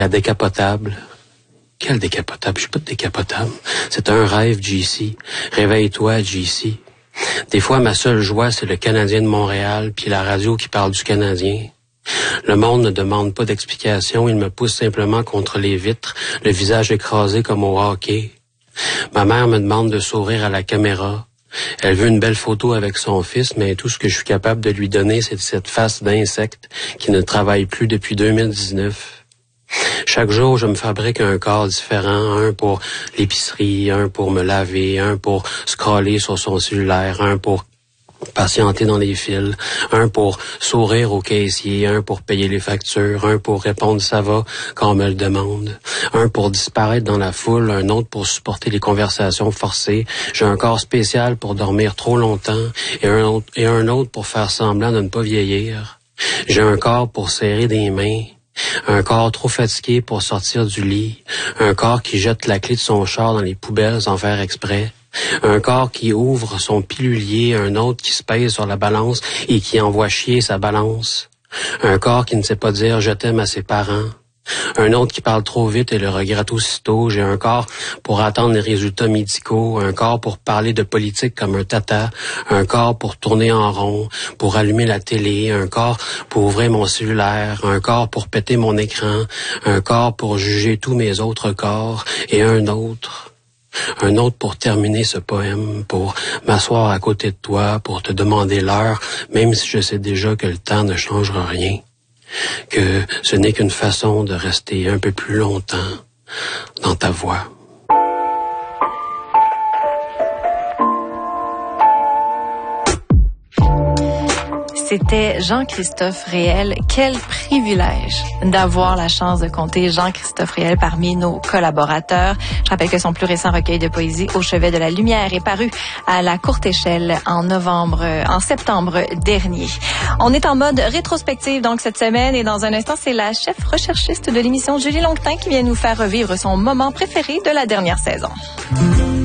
La décapotable. Quel décapotable? Je suis pas de décapotable. C'est un rêve, JC. Réveille-toi, JC. Des fois, ma seule joie, c'est le Canadien de Montréal, puis la radio qui parle du Canadien. Le monde ne demande pas d'explication, il me pousse simplement contre les vitres, le visage écrasé comme au hockey. Ma mère me demande de sourire à la caméra. Elle veut une belle photo avec son fils, mais tout ce que je suis capable de lui donner, c'est cette face d'insecte qui ne travaille plus depuis 2019. Chaque jour, je me fabrique un corps différent, un pour l'épicerie, un pour me laver, un pour scroller sur son cellulaire, un pour patienter dans les fils, un pour sourire au caissier, un pour payer les factures, un pour répondre ça va quand on me le demande, un pour disparaître dans la foule, un autre pour supporter les conversations forcées. J'ai un corps spécial pour dormir trop longtemps et un autre pour faire semblant de ne pas vieillir. J'ai un corps pour serrer des mains, un corps trop fatigué pour sortir du lit, un corps qui jette la clé de son char dans les poubelles sans faire exprès, un corps qui ouvre son pilulier, un autre qui se pèse sur la balance et qui envoie chier sa balance, un corps qui ne sait pas dire « je t'aime » à ses parents, un autre qui parle trop vite et le regrette aussitôt. J'ai un corps pour attendre les résultats médicaux, un corps pour parler de politique comme un tata, un corps pour tourner en rond, pour allumer la télé, un corps pour ouvrir mon cellulaire, un corps pour péter mon écran, un corps pour juger tous mes autres corps et un autre pour terminer ce poème, pour m'asseoir à côté de toi, pour te demander l'heure, même si je sais déjà que le temps ne changera rien. Que ce n'est qu'une façon de rester un peu plus longtemps dans ta voix. C'était Jean-Christophe Réel. Quel privilège d'avoir la chance de compter Jean-Christophe Réel parmi nos collaborateurs. Je rappelle que son plus récent recueil de poésie, Au chevet de la lumière, est paru à la Courte Échelle en septembre dernier. On est en mode rétrospective donc cette semaine et dans un instant, c'est la chef recherchiste de l'émission Julie Longtin qui vient nous faire revivre son moment préféré de la dernière saison.